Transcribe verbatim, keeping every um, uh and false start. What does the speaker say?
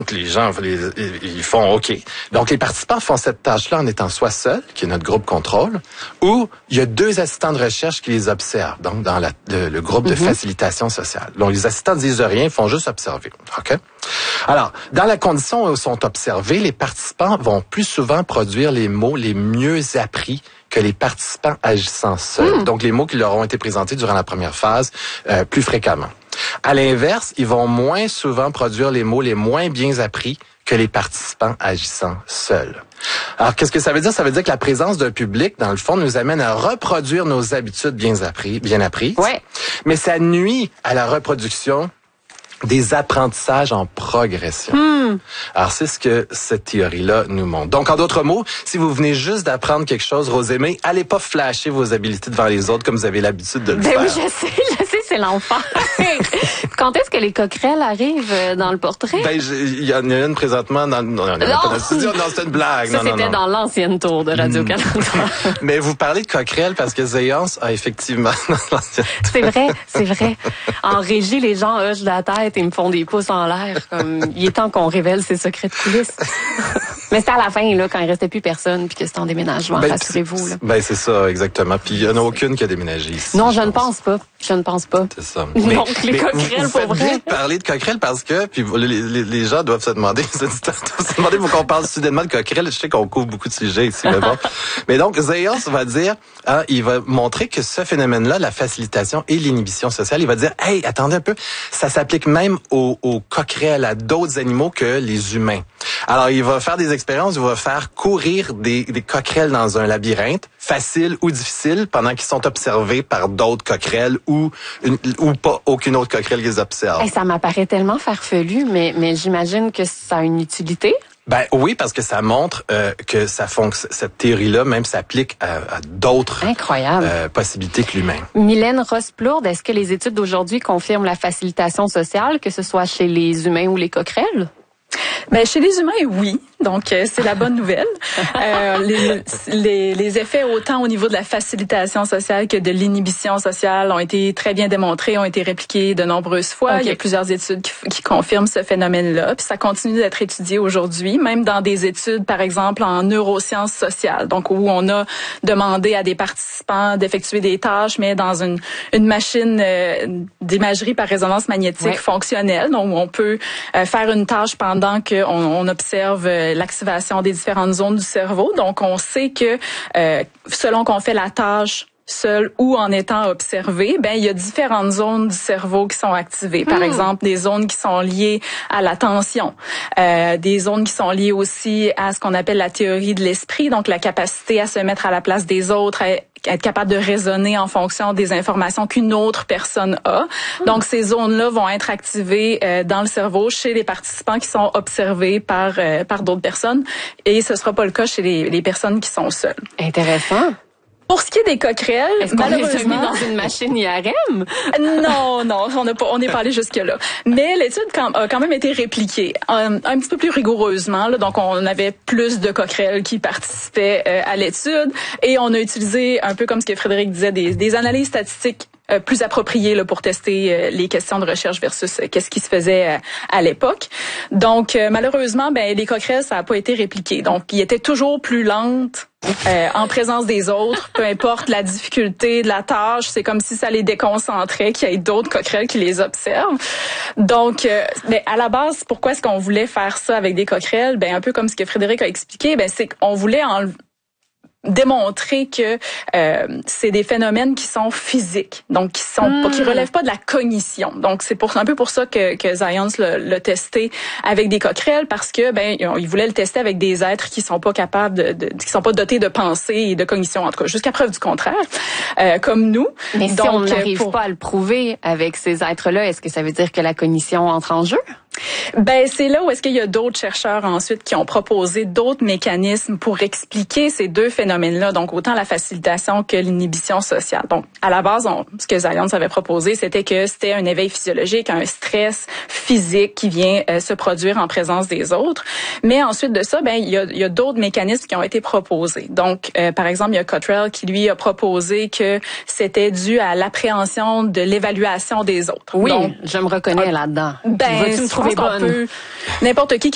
Les gens, les, ils font OK. Donc, les participants font cette tâche-là en étant soit seuls, qui est notre groupe contrôle, ou il y a deux assistants de recherche qui les observent, donc dans la, le, le groupe de mm-hmm. facilitation sociale. Donc, les assistants disent rien, ils font juste observer. OK? Alors, dans la condition où ils sont observés, les participants vont plus souvent produire les mots les mieux appris que les participants agissant seuls. Mm. Donc, les mots qui leur ont été présentés durant la première phase euh, plus fréquemment. À l'inverse, ils vont moins souvent produire les mots les moins bien appris que les participants agissant seuls. Alors, qu'est-ce que ça veut dire? Ça veut dire que la présence d'un public, dans le fond, nous amène à reproduire nos habitudes bien apprises, bien apprises. Ouais. Mais ça nuit à la reproduction des apprentissages en progression. Hmm. Alors, c'est ce que cette théorie-là nous montre. Donc, en d'autres mots, si vous venez juste d'apprendre quelque chose, Rosemée, allez pas flasher vos habiletés devant les autres comme vous avez l'habitude de le ben faire. Oui, je sais, je sais, c'est l'enfer. Quand est-ce que les coquerelles arrivent dans le portrait? Ben, il y en a une présentement dans, non, non, non, pas dans le studio. Non, c'est une blague. Ça, non, non, c'était non. dans l'ancienne tour de Radio-Canada. Mais vous parlez de coquerelles parce que Zéance a effectivement dans l'ancienne tour. C'est vrai, c'est vrai. En régie, les gens hochent la tête et me font des pouces en l'air. Comme, il est temps qu'on révèle ses secrets de coulisses. Mais c'était à la fin, là, quand il restait plus personne, puis que c'était en déménagement, ben, rassurez-vous. Là. Ben, c'est ça, exactement. Puis il n'y en a aucune qui a déménagé ici. Non, je, je ne pense. pense pas. Je ne pense pas. C'est ça. Mais, Donc, les mais coquerelles, vous, vous pour vrai. Bien de parler de coquerelles parce que, puis les, les, les gens doivent se demander, se demander pourquoi on parle soudainement de coquerelles. Je sais qu'on couvre beaucoup de sujets ici, mais bon. Mais donc, Zéance va dire, hein, il va montrer que ce phénomène-là, la facilitation et l'inhibition sociale, il va dire, hey, attendez un peu, ça s'applique même aux, aux coquerelles, à d'autres animaux que les humains. Alors, il va faire des expériences, il va faire courir des, des coquerelles dans un labyrinthe, facile ou difficile, pendant qu'ils sont observés par d'autres coquerelles ou une, ou pas aucune autre coquerelle qui les observe. Hey, ça m'apparaît tellement farfelu, mais, mais j'imagine que ça a une utilité. Ben oui, parce que ça montre euh, que ça fonctionne. Cette théorie-là même s'applique à, à d'autres Incroyable. Euh, possibilités que l'humain. Mylène Ross-Plourde, est-ce que les études d'aujourd'hui confirment la facilitation sociale, que ce soit chez les humains ou les coquerelles? Ben chez les humains, oui. Donc euh, c'est la bonne nouvelle. Euh, les, les, les effets autant au niveau de la facilitation sociale que de l'inhibition sociale ont été très bien démontrés, ont été répliqués de nombreuses fois. Okay. Il y a plusieurs études qui, qui confirment ce phénomène-là. Puis ça continue d'être étudié aujourd'hui, même dans des études, par exemple en neurosciences sociales. Donc où on a demandé à des participants d'effectuer des tâches, mais dans une, une machine euh, d'imagerie par résonance magnétique ouais. fonctionnelle. Donc où on peut euh, faire une tâche pendant qu'on on observe euh, l'activation des différentes zones du cerveau. Donc, on sait que euh, selon qu'on fait la tâche seul ou en étant observé, ben il y a différentes zones du cerveau qui sont activées. Par mmh. exemple, des zones qui sont liées à l'attention, euh, des zones qui sont liées aussi à ce qu'on appelle la théorie de l'esprit, donc la capacité à se mettre à la place des autres, à être capable de raisonner en fonction des informations qu'une autre personne a. Mmh. Donc, ces zones-là vont être activées euh, dans le cerveau chez les participants qui sont observés par euh, par d'autres personnes, et ce sera pas le cas chez les, les personnes qui sont seules. Intéressant. Pour ce qui est des coquerelles, est-ce qu'on malheureusement, les a mis dans une machine I R M? Non, non, on n'a pas, on n'est pas allé jusque là. Mais l'étude a quand même été répliquée un, un petit peu plus rigoureusement. Là, donc, on avait plus de coquerelles qui participaient euh, à l'étude, et on a utilisé un peu comme ce que Frédéric disait, des, des analyses statistiques Euh, plus approprié là, pour tester euh, les questions de recherche versus euh, qu'est-ce qui se faisait euh, à l'époque. Donc, euh, malheureusement, ben les coquerelles, ça n'a pas été répliqué. Donc, ils étaient toujours plus lentes euh, en présence des autres, peu importe la difficulté de la tâche. C'est comme si ça les déconcentrait, qu'il y ait d'autres coquerelles qui les observent. Donc, euh, ben, à la base, pourquoi est-ce qu'on voulait faire ça avec des coquerelles? Ben, un peu comme ce que Frédéric a expliqué, ben c'est qu'on voulait enlever démontrer que euh, c'est des phénomènes qui sont physiques, donc qui sont mmh. qui relèvent pas de la cognition. Donc c'est pour un peu pour ça que que Zéance l'a, l'a testé avec des coquerelles, parce que ben il voulait le tester avec des êtres qui sont pas capables de, de qui sont pas dotés de pensée et de cognition, en tout cas jusqu'à preuve du contraire, euh, comme nous. Mais donc, si on n'arrive pour... pas à le prouver avec ces êtres-là, est-ce que ça veut dire que la cognition entre en jeu? Ben c'est là où est-ce qu'il y a d'autres chercheurs ensuite qui ont proposé d'autres mécanismes pour expliquer ces deux phénomènes-là, donc autant la facilitation que l'inhibition sociale. Donc à la base, on, ce que Zéance avait proposé, c'était que c'était un éveil physiologique, un stress physique qui vient euh, se produire en présence des autres. Mais ensuite de ça, ben il y a, il y a d'autres mécanismes qui ont été proposés. Donc euh, par exemple, il y a Cottrell qui lui a proposé que c'était dû à l'appréhension de l'évaluation des autres. Oui, donc, je me reconnais euh, là-dedans. Ben, vas-tu me trouver bonne? N'importe qui